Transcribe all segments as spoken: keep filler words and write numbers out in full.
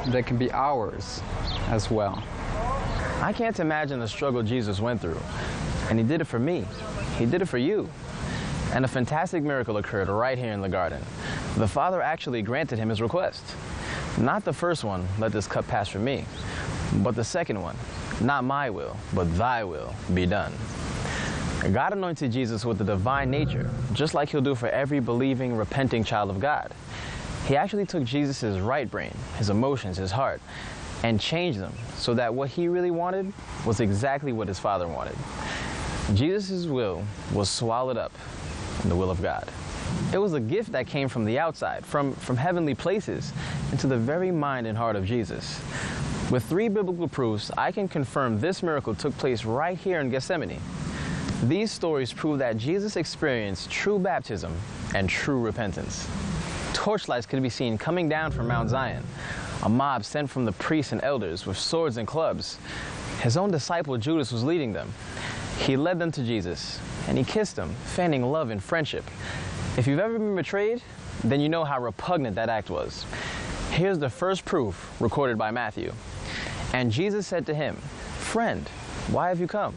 that can be ours as well. I can't imagine the struggle Jesus went through, and he did it for me. He did it for you. And a fantastic miracle occurred right here in the garden. The Father actually granted him his request. Not the first one, let this cup pass from me, but the second one, not my will, but thy will be done. God anointed Jesus with the divine nature, just like he'll do for every believing, repenting child of God. He actually took Jesus' right brain, his emotions, his heart, and changed them so that what he really wanted was exactly what his Father wanted. Jesus' will was swallowed up in the will of God. It was a gift that came from the outside, from, from heavenly places, into the very mind and heart of Jesus. With three biblical proofs, I can confirm this miracle took place right here in Gethsemane. These stories prove that Jesus experienced true baptism and true repentance. Torchlights could be seen coming down from Mount Zion, a mob sent from the priests and elders with swords and clubs. His own disciple Judas was leading them. He led them to Jesus, and he kissed them, fanning love and friendship. If you've ever been betrayed, then you know how repugnant that act was. Here's the first proof recorded by Matthew. And Jesus said to him, "Friend, why have you come?"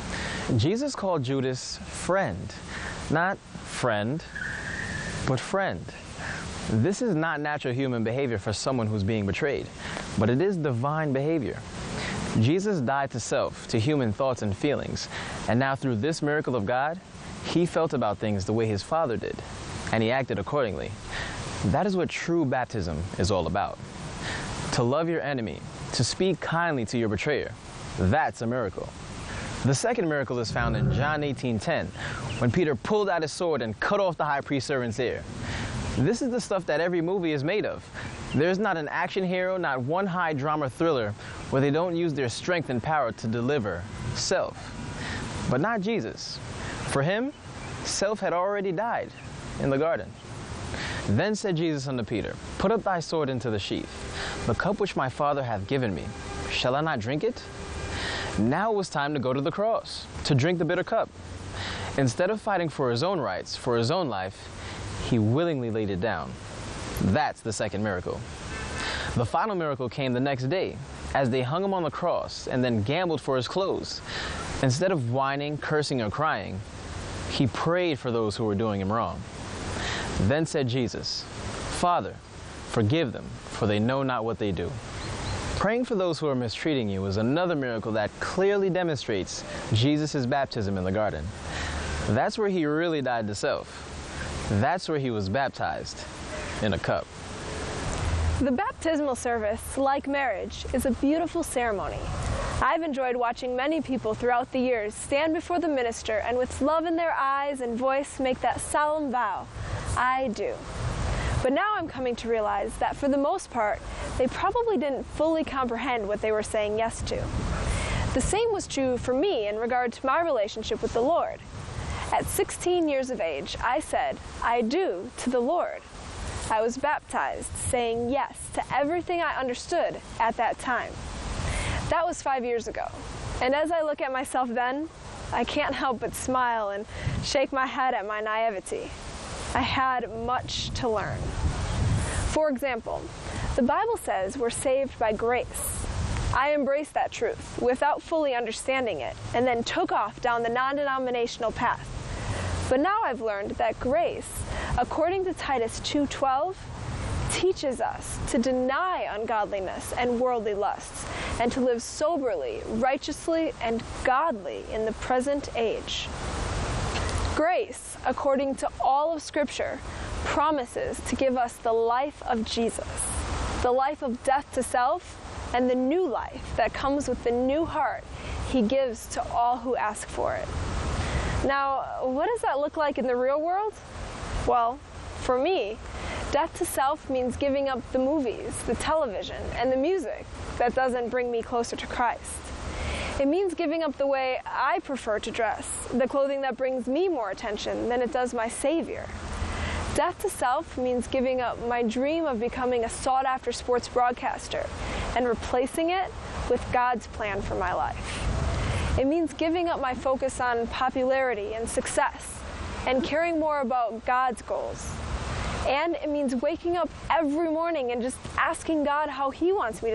Jesus called Judas friend, not friend, but friend. This is not natural human behavior for someone who's being betrayed, but it is divine behavior. Jesus died to self, to human thoughts and feelings, and now through this miracle of God, he felt about things the way his Father did, and he acted accordingly. That is what true baptism is all about. To love your enemy, to speak kindly to your betrayer, that's a miracle. The second miracle is found in John eighteen ten, when Peter pulled out his sword and cut off the high priest's servant's ear. This is the stuff that every movie is made of. There's not an action hero, not one high drama thriller where they don't use their strength and power to deliver self. But not Jesus. For him, self had already died in the garden. Then said Jesus unto Peter, "Put up thy sword into the sheath. The cup which my Father hath given me, shall I not drink it?" Now it was time to go to the cross, to drink the bitter cup. Instead of fighting for his own rights, for his own life, he willingly laid it down. That's the second miracle. The final miracle came the next day, as they hung him on the cross and then gambled for his clothes. Instead of whining, cursing, or crying, he prayed for those who were doing him wrong. Then said Jesus, "Father, forgive them, for they know not what they do." Praying for those who are mistreating you is another miracle that clearly demonstrates Jesus' baptism in the garden. That's where he really died to self. That's where he was baptized, in a cup. The baptismal service, like marriage, is a beautiful ceremony. I've enjoyed watching many people throughout the years stand before the minister and with love in their eyes and voice make that solemn vow, "I do." But now I'm coming to realize that for the most part, they probably didn't fully comprehend what they were saying yes to. The same was true for me in regard to my relationship with the Lord. At sixteen years of age, I said, "I do" to the Lord. I was baptized, saying yes to everything I understood at that time. That was five years ago. And as I look at myself then, I can't help but smile and shake my head at my naivety. I had much to learn. For example, the Bible says we're saved by grace. I embraced that truth without fully understanding it and then took off down the non-denominational path. But now I've learned that grace, according to Titus two twelve, teaches us to deny ungodliness and worldly lusts and to live soberly, righteously, and godly in the present age. Grace, according to all of Scripture, promises to give us the life of Jesus, the life of death to self, and the new life that comes with the new heart he gives to all who ask for it. Now, what does that look like in the real world? Well, for me, death to self means giving up the movies, the television, and the music that doesn't bring me closer to Christ. It means giving up the way I prefer to dress, the clothing that brings me more attention than it does my Savior. Death to self means giving up my dream of becoming a sought-after sports broadcaster and replacing it with God's plan for my life. It means giving up my focus on popularity and success and caring more about God's goals. And it means waking up every morning and just asking God how He wants me to